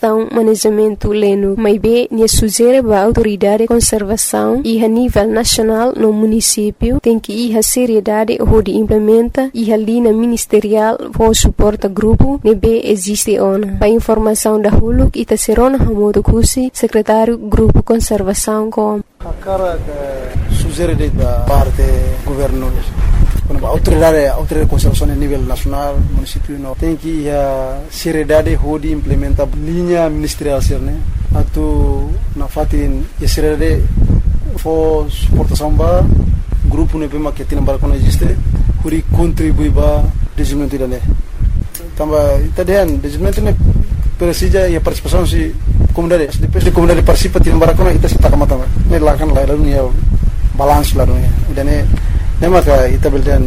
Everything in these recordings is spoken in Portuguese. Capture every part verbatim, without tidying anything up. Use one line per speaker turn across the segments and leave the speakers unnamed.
gestão manejamento leno, mas bem nia sugere ba autoridade de conservação e a nível nacional no município tem que ir a seriedade ou de implementa e a linha ministerial for suporta grupo ne be existe ona. Para informação da Huluk ita serona Hamodo Kusi, secretário grupo conservação com
a cara que sugere da parte governo a autoridade a autoridade de conservação a nível nacional município no tem que a seriedade ou de implementa linha ministerial né atu na fatin a seriedade for suportação ba grupo ne bema que tem para quando existe huri contribui ba desenvolvimento da né tambah itadian desenvolvimento ne persija e a participação se comunidade depois de comunidade participa tem para quando ita sita kamata ne lakan la dunia balance la dunia dan ne ne maka ita beldan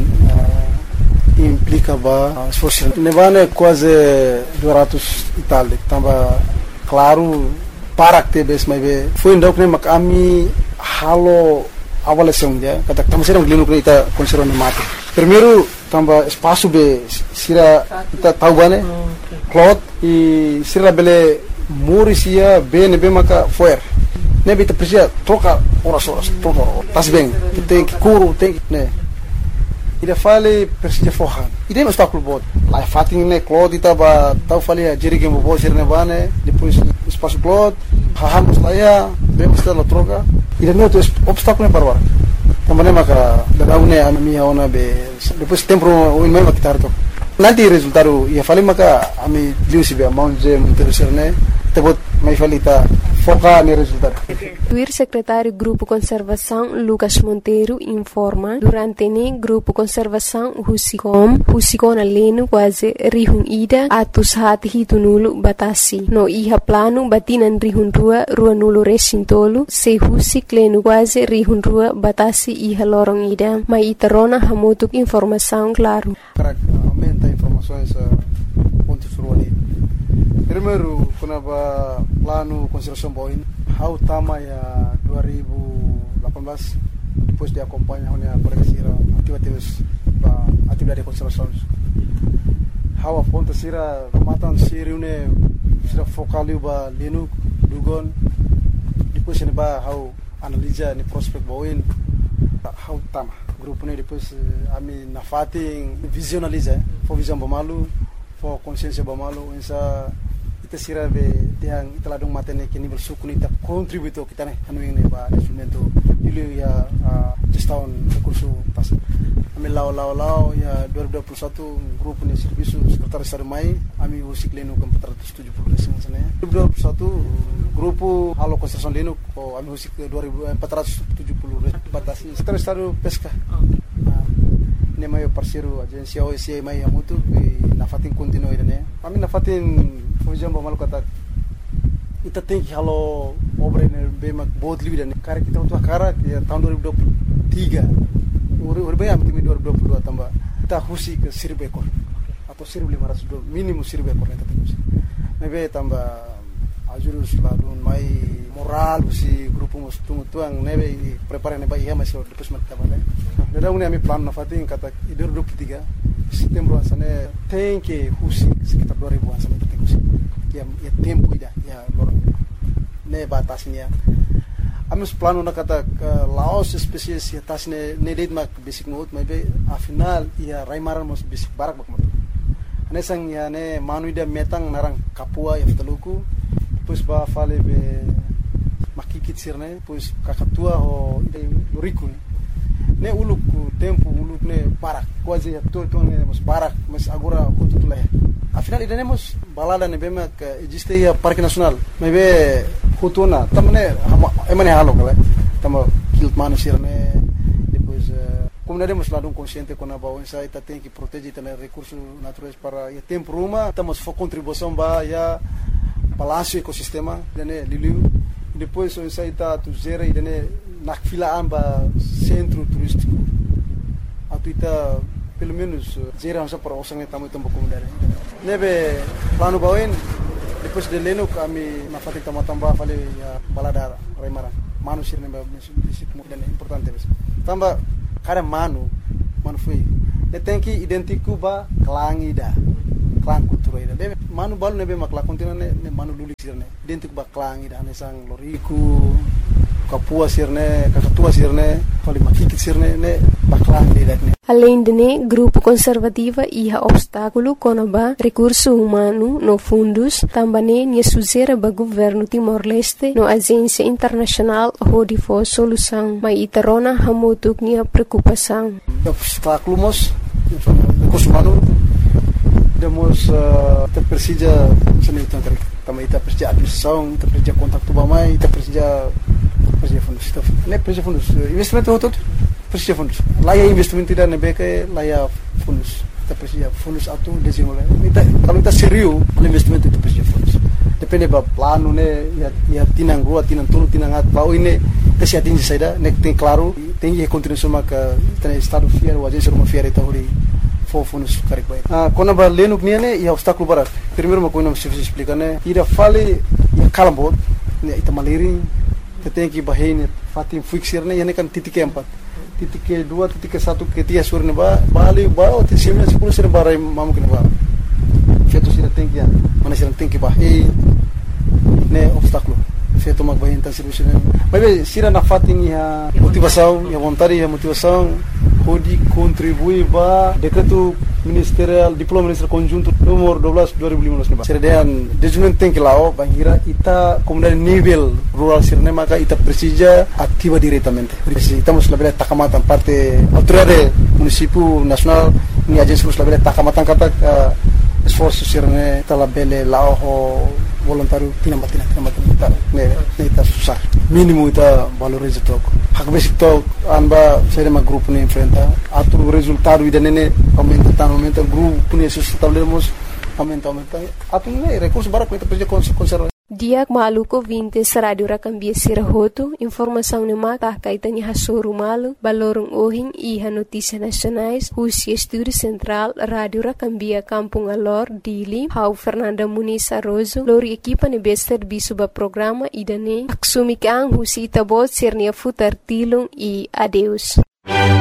implica ba esforço ne vane quase duzentos e tal tambah claro para que bes mai be foi ndok ne mak ami halo awal song dia kata tama serang linu kita konseron mate primeiro tamba espaço be sira kita tahu bane cloth e sira bele morisia be ne be maka foer ne be precisa troca horas horas troca tas bem tem que curo tem que ne ida fale precisa forran ida não está bot lá fatin ne cloth ita ba tahu fale a jerige mo bo sirne bane depois espaço cloth hahamos lá be mostra la troca ida não tem obstáculo para agora também maka da une a minha ona be depois tempo o mesmo que tarto nanti resultado ia fale maka ami liusi be mount je interesserne tebot mai falita foca no resultado.
O secretário Grupo Conservação Lucas Monteiro informa durante o Grupo Conservação Husicom Husicona leno quase rihun ida atus hati hitu nulu batasi no iha plano batinan rihun rua rua nulu resintolu se husik leno quase rihun rua batasi iha lorong ida mai iterona hamutuk informação claro.
Aumenta informações pontos ruani. Primeiro, kenapa plano conservação boin, how tama ya dua ribu delapan belas, depois de acompanhar a polícia atividades ba atividade de conservação. How aponta sira matan siriune sira focaliu ba lenu dugon, depois ne ba how analisa ni prospect boin, how tama grupo ne depois ami na fating visionaliza, for vision bamalu, for consciência bamalu, ensa kita sira be tiang itelah dong matene ke nível suku nita contributo kita ne anu ini ba instrumento dulu ya gestão recurso pas ami lau lau lau ya dua ribu dua puluh satu grupo ni serviço sekretaris Estado mai ami usik leno ke empat ratus tujuh puluh desa sana dua ribu dua puluh satu grupo halo konstruksi leno ko ami usik empat ratus tujuh puluh batasi sekretaris Estado pesca ne mai parceiro agência O S C mai amutu na fatin continue ne ami na fatin Fujam ba malu kata ita tem que halo obra ne be mak bot libi dan cara kita untuk cara ya tahun dua ribu dua puluh tiga uri uri bayam timi dua ribu dua puluh dua tambah kita husi ke seribu ekor atau seribu lima ratus minimum seribu ekor kita husi mebe tambah ajurus ladun mai moral si grupo mus tungu tuang nebe prepare ne ba iya masih depois mak tabale dada uni ami plan na fatin kata dua ribu dua puluh tiga setembro asane tem que husi sekitar dua ribu asane kita husi ya ya tempo ida ya lorong ne batasnya amus plano na kata laos spesies ya tasne ne date mak basic note maybe a final ya raimaran mos basic barak bak moto ane sang ya ne manu ida metang narang kapua ya fitaluku depois ba fale be makikit sirne depois kakatua ho ida loriku ne uluk tempo uluk ne barak quase ya to to ne mos barak mas agora contu tu leh afinal ida nemos balada ne bema que existe ya parque nacional mebe hutuna tamne emane halo kala tamo kilt manu sirne depois comunidade mos lado consciente com a baú essa ita tem que proteger também recursos naturais para ya tempo ruma estamos fo contribuição ba ya balanço ecosistema dene liliu depois essa ita tu zera dene nak filaan ba centro turístico atu ita pelo menos zera onsa para osang tamu tambo comunidade nebe plano bauen depois de leno kami na fatin tama tamba fale ya balada remara manu sirne ba bisik dan importante bes tamba kada manu manu foi ne tem que identificar ba klangida klang kultura ida de manu balu nebe makla kontina ne ne manu lulik sirne dentuk baklang ida ne sang loriku kapua sirne kakatua sirne fali makikit sirne ne baklang ida ne.
Além de ne grupo conservativa iha obstáculo konaba recurso humano no fundos tambane nia suzera ba governo Timor-Leste no agência internacional hodi fo solução mai itarona hamutuk nia preocupação.
Obstáculo mos recurso humano demos uh, kita persija seni tentang tambah kita persija administração kita persija kontak tu bamai kita persija persija fundos kita ne persija fundos investimento hotot persija fundos laya investimento tidak nebe ke laya fundos kita persija fundos atu desimula kita kalau kita serius investimento itu persija fundos depende ba plano ne ya ya tinang rua tinang tulu tinang at pau ini kasi atingi saida nek tem claro tem que continuar soma ka tem estado fiel o agência uma fiel eta hori fundos karik baik. Ah, kona ba lenuk nia ne ia obstáculo barat. Primeiro uma coisa se explicar ne, ira fale ia kalambot, ne ita maliri, te tem que bahine fatim fixir ne, ia ne kan titik empat. Titik dua, titik satu, titik sur ne ba, bali ba, o te simnya sepuluh sir barai mamu kene ba. Feto sira tem que, mana sira tem que bahine ne obstáculo. Feto mag bahine tan serviço ne. Mas sira na fatim ia motivação, ia vontade, ia motivação pode contribuir para decreto ministerial diploma ministerial conjunto nomor dua belas dua ribu lima belas. Serdean dejunan tem que lá ó bangira ita comunidade nível rural sirne maka ita precisa ativa diretamente. Estamos labela takamatan parte autoridade município nacional ni agência labela takamatan kata esforço sirne talabele lá ó voluntário tinambat tinambat tinambat ne ne ita susah mínimo ita valoriza toco hak basic to anba saya ma grupo ne enfrenta atu resultado ida nene aumenta tan aumenta grupo ne sustentávelemos aumenta aumenta atu ne recurso bara com ita conserva.
Diak maluko vintes radio rakambia sirahoto informação ne mata kaitani hasoru malu balorong ohing iha notícia nacionais husi estúdio central radio rakambia Kampung Alor Dili hau Fernanda Muniz Arrozo lori equipa ne bester bisuba programa idane aksumikang husi itabot sirnia futar tilung e adeus.